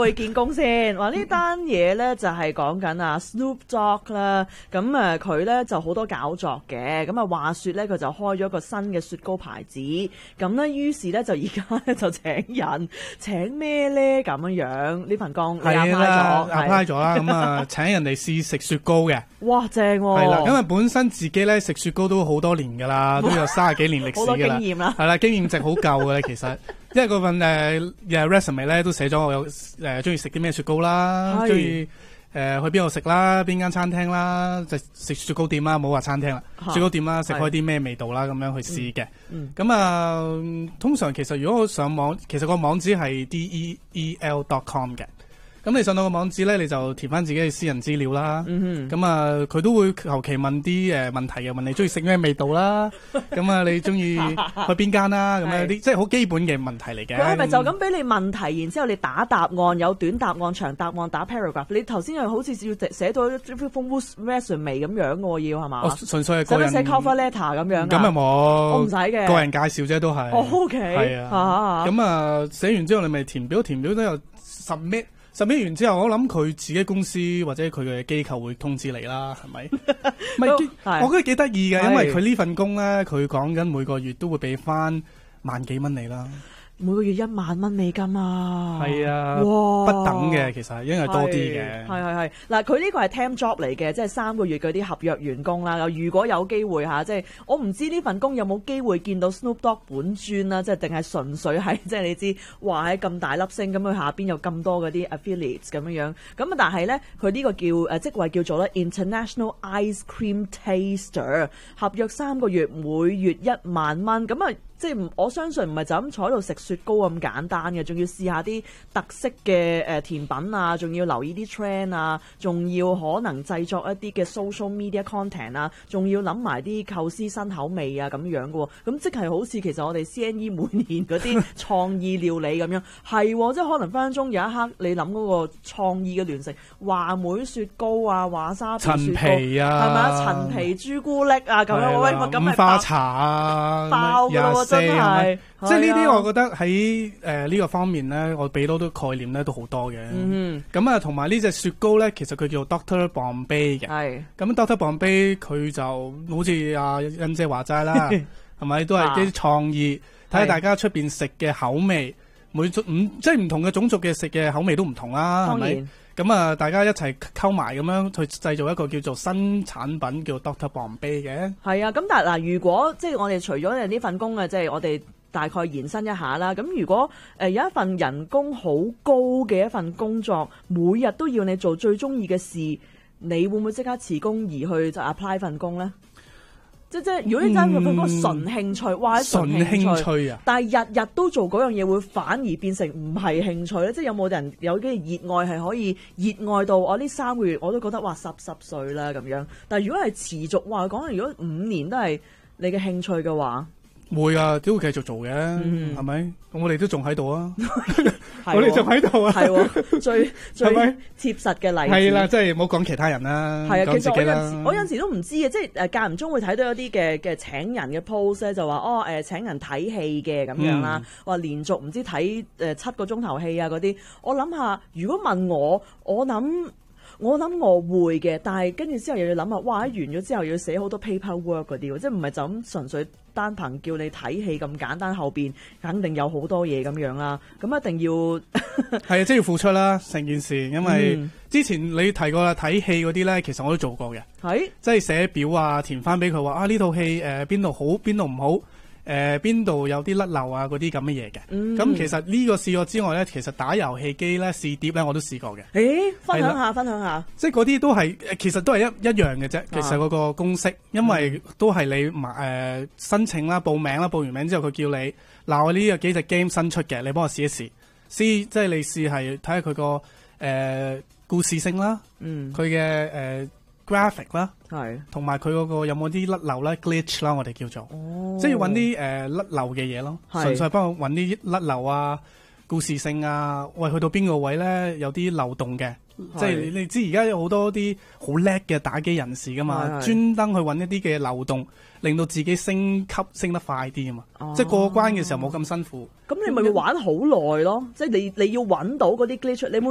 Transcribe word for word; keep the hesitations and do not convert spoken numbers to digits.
會見工先。話呢單嘢咧就係講緊啊 Snoop Dogg 啦，咁誒佢咧就好多搞作嘅，咁啊話説咧佢就開咗個新嘅雪糕牌子，咁咧於是咧就而家咧就請人，請咩咧咁樣樣？呢份工你 apply 咗 apply 咗啦，咁啊請人哋試食雪糕嘅。 哇，正喎！ 係啦，因為本身自己咧食雪糕都好多年㗎啦，都有三十幾年歷史㗎啦，好多經驗啦，係啦，經驗值好夠嘅其實。因為嗰份誒誒 resume 咧都寫咗我有誒中意食啲咩雪糕啦，中意誒去邊度食啦，邊間餐廳啦，就食雪糕店啦，冇話餐廳啦，雪糕店啦，食開啲咩味道啦，咁樣去試嘅。咁啊、嗯，通常其實如果我上網，其實個網址係 d e e l dot com 嘅。咁你上到個網址咧，你就填翻自己嘅私人資料啦。咁啊、嗯，佢都會求其問啲誒問題嘅，問你中意食咩味道啦。咁啊，你中意去邊間啦？咁樣啲即係好基本嘅問題嚟嘅。 佢係咪就咁俾你問題，然之後你打答案，有短答案、長答案，打 paragraph？你頭先又好似要寫到一封 resume 咁樣嘅喎，要係嘛？ 我純粹係個人寫 cover letter 咁樣。 咁又冇，我唔使嘅。 個人介紹啫，都係。 哦 OK。 係啊。咁啊，寫完之後你咪填表，填表都有 submit。submit 完之後，我諗佢自己公司或者佢嘅機構會通知你啦，係咪？唔係，我覺得幾得意嘅，因為佢呢份工咧，佢講緊每個月都會俾翻萬幾蚊你啦。 每個月一萬蚊美金啊！ 係啊， 哇， 不等嘅其實應該係多啲嘅。 係係係嗱，佢呢個係 temp job 嚟嘅，即係三個月嗰啲合約員工啦。如果有機會嚇，即係我唔知呢份工有冇機會見到 Snoop Dogg 本尊啦，即係定係純粹係即係你知話喺咁大粒星咁佢下邊有咁多嗰啲 affiliates 咁樣樣。咁啊，但係咧佢呢個叫誒職位叫做咧 International Ice Cream Taster， 合約三個月，每月一萬蚊。咁啊〜即係我相信唔係就咁坐喺度食雪糕咁簡單嘅，仲要試下啲特色嘅誒甜品啊，仲要留意啲 trend 啊，仲要可能製作一啲嘅 social media content 啊，仲要諗埋啲構思新口味啊咁樣嘅喎。咁即係好似其實我哋 C N E 每年嗰啲創意料理咁樣，係、哦、即係可能分分鐘有一刻你諗嗰個創意嘅聯乘，話梅雪糕啊，話沙皮雪糕， 陳皮啊， 係咪啊？陳皮朱古力啊咁樣，喂，咁咪五花茶啊， 爆㗎喎！真係， 即係呢啲，我覺得喺誒呢個方面咧，我俾到啲概念咧都好多嘅。嗯，咁啊，同埋呢隻雪糕咧，其實佢叫 Doctor Bombay 嘅。係。咁 Doctor Bombay 佢就好似阿欣姐話齋啦，係咪都係啲創意，睇下大家出邊食嘅口味，每種唔即係唔同嘅種族嘅食嘅口味都唔同啦，係咪？咁啊，大家一齊溝埋咁樣去製造一個叫做新產品，叫 Doctor Bombay 嘅。係啊， 咁但係嗱，如果即係我哋除咗你呢份工啊，即係我哋大概延伸一下啦。咁如果誒有一份人工好高嘅一份工作，每日都要你做最中意嘅事，你會唔會即刻辭工而去就 apply 份工咧？即即係如果你真係份工純興趣，哇！純興趣啊！但係日日都做嗰樣嘢，會反而變成唔係興趣咧。即係有冇人有啲熱愛係可以熱愛到我呢三個月我都覺得哇濕濕碎啦咁樣。但係如果係持續話講，如果五年都係你嘅興趣嘅話， 會啊，都會繼續做嘅，係咪、嗯？咁我哋都仲喺度啊， 我哋仲喺度啊， 係最最貼實嘅例子。 係啦，即係唔好講其他人啦， 係啊， 講自己啦。 其實我有時我有時都唔知嘅，即係誒間唔中會睇到一啲嘅嘅請人嘅 post 咧，就話哦誒、呃、請人睇戲嘅咁樣啦，話、嗯、連續唔知睇誒七個鐘頭戲啊嗰啲。我諗下，如果問我，我諗。我諗我會嘅，但係跟住之後又要諗下，哇！完咗之後要寫好多 paperwork 嗰啲，即係唔係就咁純粹單憑叫你睇戲咁簡單，後邊肯定有好多嘢咁樣啦。咁一定要係啊，即係要付出啦，成件事。因為之前你提過啦，睇戲嗰啲咧，其實我都做過嘅，係即係寫表啊，填翻俾佢話啊，呢套戲誒邊度好，邊度唔好。誒邊度有啲甩漏啊嗰啲咁嘅嘢嘅，咁、嗯、其實呢個試過之外咧，其實打遊戲機咧試碟咧我都試過嘅。 誒，分享下，分享下。即係嗰啲都係其實都係一一樣嘅啫。其實嗰個公式，因為都係你誒、呃、申請啦、報名啦，報完名之後佢叫你嗱，我呢個幾隻 game 新出嘅，你幫我試一試，試即係你試係睇下佢個誒故事性啦，嗯，佢嘅誒。graphic 啦，係，同埋佢嗰個有冇啲甩漏啦 glitch 啦，我哋叫做，哦、即係要揾啲誒甩漏嘅嘢咯，純粹係幫我揾啲甩漏啊、故事性啊，喂，去到邊個位咧有啲漏洞嘅，即係你，你知而家有好多啲好叻嘅打機人士噶嘛，專登去揾一啲嘅漏洞，令到自己升級升得快啲啊嘛，哦、即係過關嘅時候冇咁辛苦。 咁你咪要玩好耐咯，即係你你要揾到嗰啲 glitch，你